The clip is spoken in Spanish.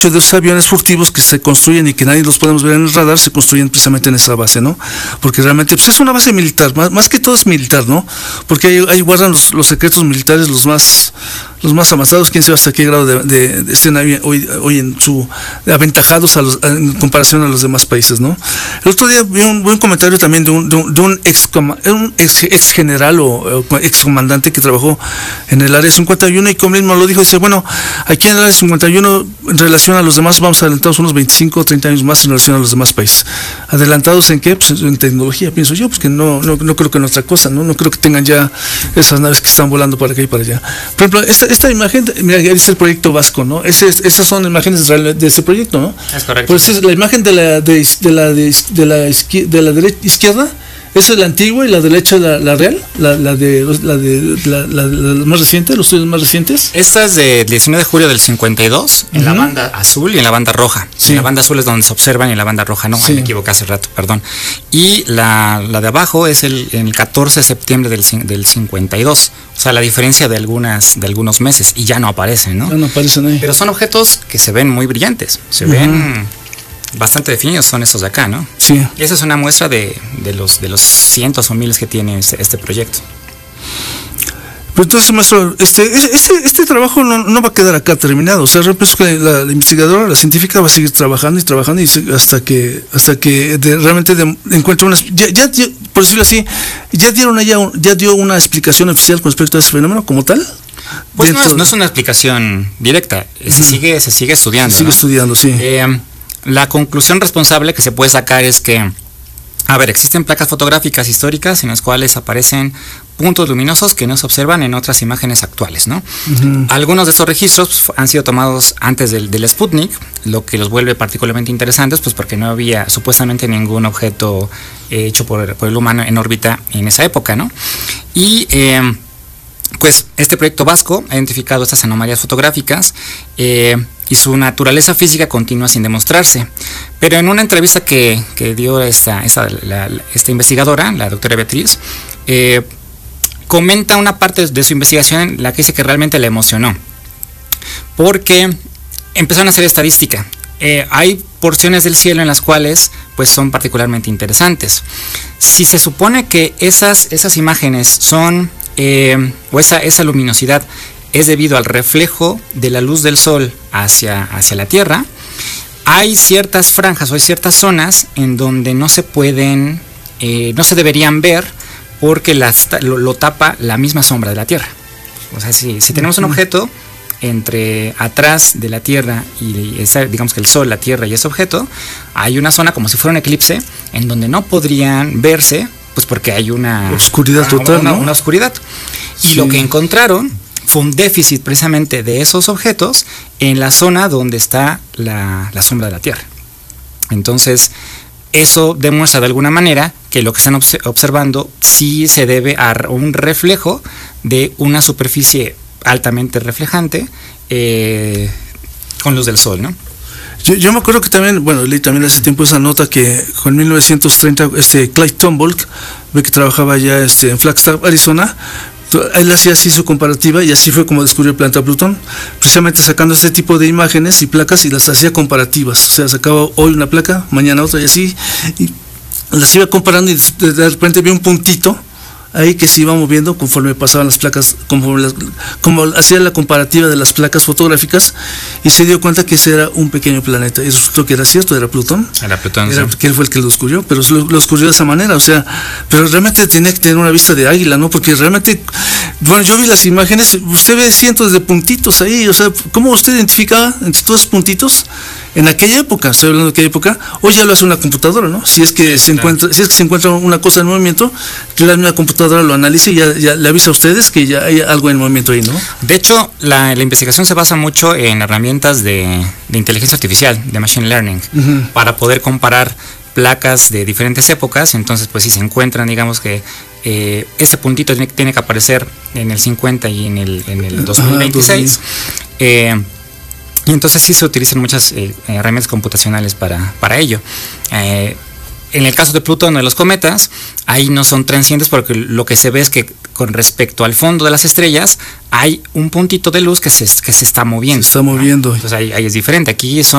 de esos aviones furtivos que se construyen y que nadie los podemos ver en el radar, se construyen precisamente en esa base, ¿no? Porque realmente pues es una base militar, más que todo es militar, ¿no? Porque ahí guardan los secretos militares, los más avanzados, quién sabe hasta qué grado de estén hoy en su aventajados en comparación a los demás países, ¿no? El otro día vi un buen comentario también de un ex general o ex comandante que trabajó en el área 51 y como mismo lo dijo, dice, bueno, aquí en el área 51 en relación a los demás vamos adelantados unos 25 o 30 años más en relación a los demás países. ¿Adelantados en qué? Pues en tecnología, pienso yo, pues que no creo que en otra cosa, no creo que tengan ya esas naves que están volando para acá y para allá. Por ejemplo, esta imagen, mira, es el proyecto Vasco, ¿no? Esas son imágenes de ese proyecto, ¿no? Es correcto. Pues es la imagen de la derecha izquierda. Esa es la antigua y la derecha la real, la más reciente, los estudios más recientes. Esta es del 19 de julio del 52, en la banda azul y en la banda roja. Sí. En la banda azul es donde se observan y en la banda roja no, sí. Me equivoqué hace rato, perdón. Y la de abajo es en el 14 de septiembre del 52. O sea, la diferencia de algunos meses y ya no aparecen, ¿no? Ya no aparecen ahí. Pero son objetos que se ven muy brillantes, se ven bastante definidos, son estos de acá, ¿no? Sí. Y esa es una muestra de los cientos o miles que tiene este proyecto. Pero entonces, maestro, este trabajo no va a quedar acá terminado. O sea, pienso que la investigadora, la científica va a seguir trabajando y hasta que realmente encuentre por decirlo así, ya dio una explicación oficial con respecto a ese fenómeno como tal. Pues no es una explicación directa, se sigue estudiando. Se sigue estudiando, sí. La conclusión responsable que se puede sacar es que, existen placas fotográficas históricas en las cuales aparecen puntos luminosos que no se observan en otras imágenes actuales, ¿no? Algunos de estos registros han sido tomados antes del Sputnik, lo que los vuelve particularmente interesantes, pues porque no había supuestamente ningún objeto hecho por el humano en órbita en esa época, ¿no? Y pues este proyecto Vasco ha identificado estas anomalías fotográficas y su naturaleza física continúa sin demostrarse. Pero en una entrevista que dio esta investigadora, la doctora Beatriz, comenta una parte de su investigación en la que dice que realmente le emocionó, porque empezaron a hacer estadística. Hay porciones del cielo en las cuales pues son particularmente interesantes. Si se supone que esas imágenes son o esa luminosidad es debido al reflejo de la luz del sol hacia la Tierra, hay ciertas franjas o hay ciertas zonas en donde no se deberían ver porque lo tapa la misma sombra de la Tierra. O sea, si tenemos un objeto entre atrás de la Tierra y digamos que el Sol, la Tierra y ese objeto, hay una zona como si fuera un eclipse en donde no podrían verse, pues porque hay una oscuridad total, ¿no? Una oscuridad. Y lo que encontraron fue un déficit precisamente de esos objetos en la zona donde está la sombra de la Tierra. Entonces, eso demuestra de alguna manera que lo que están observando sí se debe a un reflejo de una superficie altamente reflejante con luz del sol, ¿no? Yo me acuerdo que también, leí también hace tiempo esa nota que en 1930 Clyde Tombaugh, ve que trabajaba ya en Flagstaff, Arizona. Él hacía así su comparativa y así fue como descubrió el planeta Plutón, precisamente sacando este tipo de imágenes y placas y las hacía comparativas. O sea, sacaba hoy una placa, mañana otra y así, y las iba comparando y de repente vi un puntito ahí que se iba moviendo conforme pasaban las placas, como hacía la comparativa de las placas fotográficas, y se dio cuenta que ese era un pequeño planeta. Eso es lo que era cierto, era Plutón. Era Plutón, que él fue el que lo descubrió, pero lo descubrió de esa manera, o sea, pero realmente tenía que tener una vista de águila, ¿no? Porque realmente, yo vi las imágenes, usted ve cientos de puntitos ahí, o sea, ¿cómo usted identificaba entre todos esos puntitos? En aquella época, estoy hablando de aquella época, hoy ya lo hace una computadora, ¿no? Si es que se encuentra una cosa en movimiento, que la misma computadora lo analiza y ya le avisa a ustedes que ya hay algo en movimiento ahí, ¿no? De hecho, la investigación se basa mucho en herramientas de inteligencia artificial, de machine learning, para poder comparar placas de diferentes épocas. Entonces, pues si se encuentran, digamos que ese puntito tiene que aparecer en el 50 y en el 2026. Y entonces sí se utilizan muchas herramientas computacionales para ello. En el caso de Plutón o de los cometas, ahí no son transientes porque lo que se ve es que con respecto al fondo de las estrellas hay un puntito de luz que se está moviendo. Se está moviendo. Entonces ahí es diferente. Aquí son